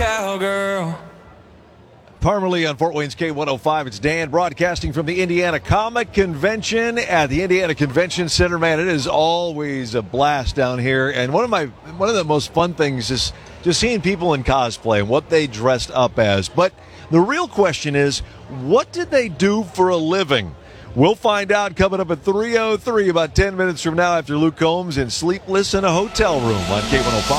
cowgirl. Parmalee on Fort Wayne's K105. It's Dan broadcasting from the Indiana Comic Convention at the Indiana Convention Center. Man, it is always a blast down here. And one of the most fun things is just seeing people in cosplay and what they dressed up as. But the real question is, what did they do for a living? We'll find out coming up at 3:03, about 10 minutes from now, after Luke Combs and Sleepless in a Hotel Room on K105.